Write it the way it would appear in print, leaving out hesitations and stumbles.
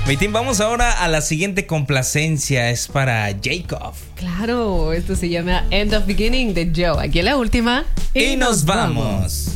Mi team, vamos ahora a la siguiente complacencia. Es para Jacob. Claro, esto se llama End of Beginning de Joe. Aquí es la última. Y nos vamos.